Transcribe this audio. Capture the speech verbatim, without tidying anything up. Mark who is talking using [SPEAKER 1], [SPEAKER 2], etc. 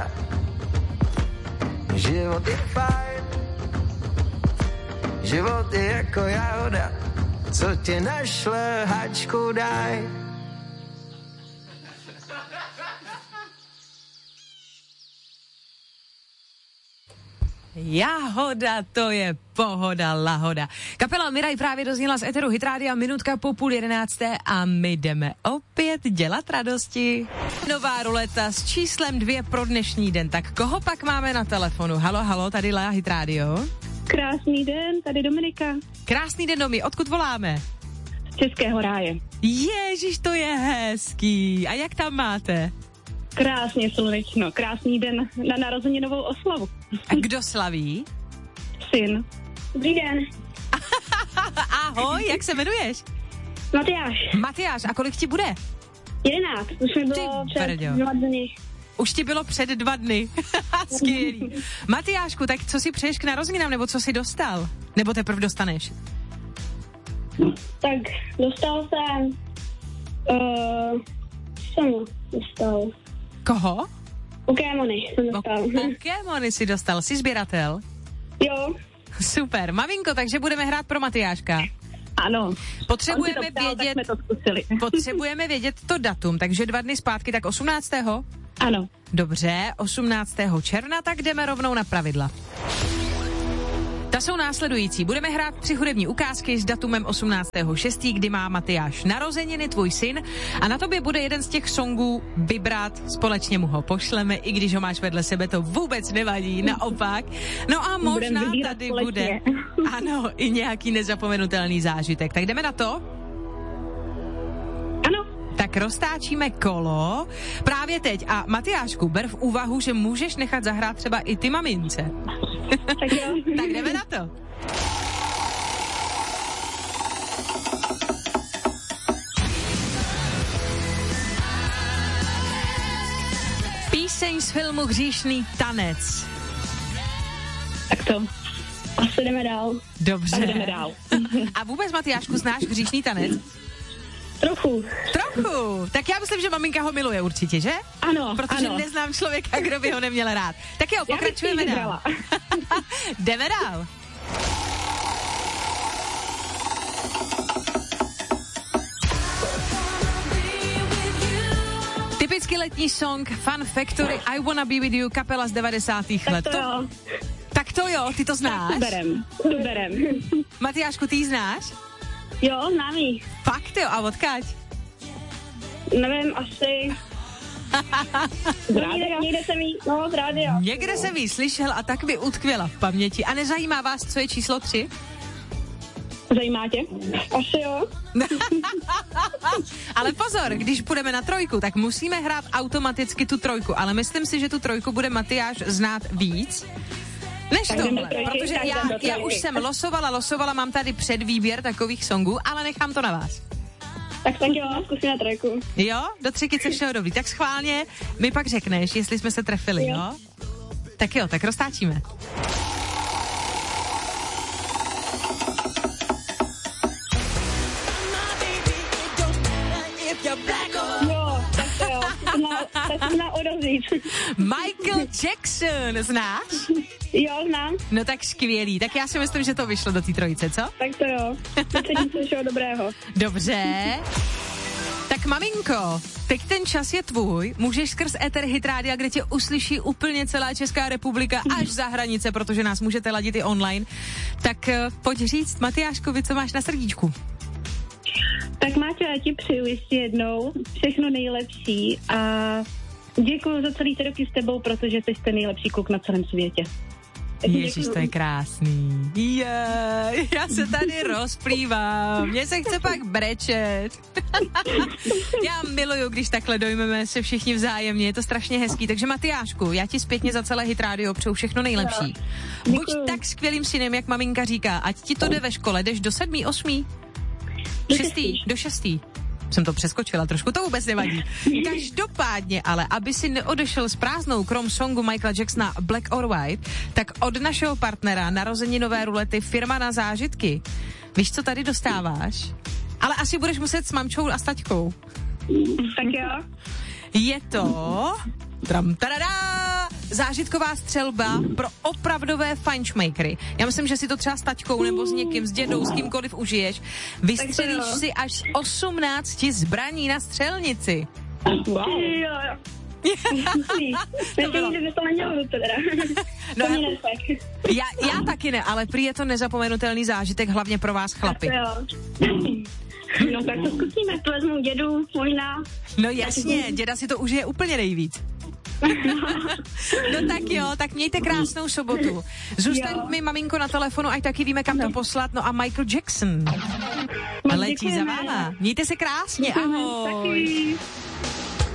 [SPEAKER 1] jahoda, život je fajn, život je jako jahoda, co tě našle, hačku daj.
[SPEAKER 2] Jahoda, to je pohoda, lahoda. Kapela Miraj právě dozněla z eteru Hitrádia, minutka po půl jedenácté a my jdeme opět dělat radosti. Nová ruleta s číslem dvě pro dnešní den. Tak koho pak máme na telefonu? Halo, halo, tady Lea Hitrádio.
[SPEAKER 3] Krásný den, tady Dominika.
[SPEAKER 2] Krásný den, Domi, odkud voláme?
[SPEAKER 3] Z Českého ráje.
[SPEAKER 2] Ježiš, to je hezký. A jak tam máte?
[SPEAKER 3] Krásně slunečno, krásný den na narozeninovou oslavu.
[SPEAKER 2] A kdo slaví?
[SPEAKER 3] Syn. Dobrý den.
[SPEAKER 2] Ahoj, jak se jmenuješ?
[SPEAKER 3] Matyáš.
[SPEAKER 2] Matyáš, a kolik ti bude?
[SPEAKER 3] Jedenáct, už mi bylo
[SPEAKER 2] Ty
[SPEAKER 3] před
[SPEAKER 2] brďo.
[SPEAKER 3] dva dny.
[SPEAKER 2] Už ti bylo před dva dny. Skvělý. Matyášku, tak co si přeješ k narozeninám, nebo co si dostal? Nebo teprve dostaneš?
[SPEAKER 3] Tak dostal jsem... Uh, jsem dostal...
[SPEAKER 2] Koho?
[SPEAKER 3] Pokémony jsem dostal.
[SPEAKER 2] Pokémony si dostal, jsi sběratel?
[SPEAKER 3] Jo.
[SPEAKER 2] Super. Maminko, takže budeme hrát pro Matyáška.
[SPEAKER 3] Ano.
[SPEAKER 2] Potřebujeme
[SPEAKER 3] On to ptal,
[SPEAKER 2] vědět,
[SPEAKER 3] tak jsme to zkusili.
[SPEAKER 2] potřebujeme vědět to datum, takže dva dny zpátky, tak osmnáctého
[SPEAKER 3] Ano.
[SPEAKER 2] Dobře, osmnáctého června, tak jdeme rovnou na pravidla. Ta jsou následující. Budeme hrát tři hudební ukázky s datumem osmnáctého šestého kdy má Matyáš narozeniny, tvůj syn, a na tobě bude jeden z těch songů vybrat, společně mu ho pošleme, i když ho máš vedle sebe, to vůbec nevadí, naopak. No a možná tady společně bude, ano, i nějaký nezapomenutelný zážitek. Tak jdeme na to?
[SPEAKER 3] Ano.
[SPEAKER 2] Tak roztáčíme kolo právě teď. A Matyášku, ber v úvahu, že můžeš nechat zahrát třeba i ty mamince.
[SPEAKER 3] Tak jo.
[SPEAKER 2] Tak jdeme na to. Píseň z filmu Hříšný tanec.
[SPEAKER 3] Tak to. Asi jdeme dál.
[SPEAKER 2] Dobře.
[SPEAKER 3] Tak jdeme dál.
[SPEAKER 2] A vůbec, Matyášku, znáš Hříšný tanec?
[SPEAKER 3] Trochu.
[SPEAKER 2] Trochu. Tak já myslím, že maminka ho miluje určitě, že?
[SPEAKER 3] Ano,
[SPEAKER 2] Protože
[SPEAKER 3] ano.
[SPEAKER 2] neznám člověka, kdo by ho neměl rád. Tak jo, pokračujeme dál. Jdeme dál. Typicky letní song Fun Factory I Wanna Be With You, kapela z devadesátých let.
[SPEAKER 3] Tak to jo.
[SPEAKER 2] Tak to jo, ty to znáš?
[SPEAKER 3] To berem, to berem.
[SPEAKER 2] Matyášku, ty ji znáš?
[SPEAKER 3] Jo, znám jí.
[SPEAKER 2] Fakt jo, a odkaď?
[SPEAKER 3] Nevím, asi... Z rádia. Někde jsem jí, no, z rádia.
[SPEAKER 2] Někde jsem ji slyšel a tak by utkvěla v paměti. A nezajímá vás, co je číslo tři?
[SPEAKER 3] Zajímá tě? Asi jo.
[SPEAKER 2] Ale pozor, když půjdeme na trojku, tak musíme hrát automaticky tu trojku, ale myslím si, že tu trojku bude Matyáš znát víc než
[SPEAKER 3] tak
[SPEAKER 2] tohle,
[SPEAKER 3] trojky,
[SPEAKER 2] protože já, já už jsem losovala, losovala, mám tady předvýběr takových songů, ale nechám to na vás.
[SPEAKER 3] Tak tak jo, zkusím na trojku.
[SPEAKER 2] Jo, do třikyce všeho dobrý. Tak schválně mi pak řekneš, jestli jsme se trefili, jo? jo? Tak jo, tak roztáčíme.
[SPEAKER 3] Jo, tak to jo. Tak to zná odozít.
[SPEAKER 2] Michael Jackson, znáš?
[SPEAKER 3] Jo, znám.
[SPEAKER 2] No tak skvělý. Tak já si myslím, že to vyšlo do té trojice, co?
[SPEAKER 3] Tak to jo. Myslím si všeho dobrého.
[SPEAKER 2] Dobře. Tak maminko, teď ten čas je tvůj, můžeš skrz éter Hitrádia, kde tě uslyší úplně celá Česká republika až za hranice, protože nás můžete ladit i online. Tak uh, pojď říct Matyáškovi, co máš na srdíčku.
[SPEAKER 3] Tak Máťo, já ti přeju ještě jednou všechno nejlepší a děkuju za celý ty roky s tebou, protože jsi ten nejlepší kluk na celém světě.
[SPEAKER 2] Ježiš, to je krásný. Je, já se tady rozplývám. Mně se chce pak brečet. Já miluju, když takhle dojmeme se všichni vzájemně. Je to strašně hezký. Takže Matyášku, já ti zpětně za celé Hitrádio přeju všechno nejlepší. Buď tak skvělým synem, jak maminka říká, ať ti to jde ve škole. Jdeš do sedmý, osmý? Šestý, do šestý. Jsem to přeskočila, trošku to vůbec nevadí. Každopádně ale, aby si neodešel s prázdnou krom songu Michaela Jacksona Black or White, tak od našeho partnera narozeninové rulety Firma na zážitky. Víš, co tady dostáváš? Ale asi budeš muset s mamčou a s taťkou.
[SPEAKER 3] Tak jo.
[SPEAKER 2] Je to... Tram, tadadá, zážitková střelba pro opravdové fajnšmejkry. Já myslím, že si to třeba s taťkou nebo s někým, s dědou, s kýmkoliv užiješ. Vystřelíš si až osmnáct zbraní na střelnici.
[SPEAKER 3] Wow. Jo, jo. to bylo.
[SPEAKER 2] No, já, já taky ne, ale prý je to nezapomenutelný zážitek, hlavně pro vás chlapi.
[SPEAKER 3] No tak to zkusíme, to vezmu dědu, možná.
[SPEAKER 2] No jasně, děda si to užije úplně nejvíc. No tak jo, tak mějte krásnou sobotu. Zůstaň jo. mi, maminko, na telefonu, ať taky víme, kam to poslat. No a Michael Jackson letí za váma. Mějte se krásně, ahoj.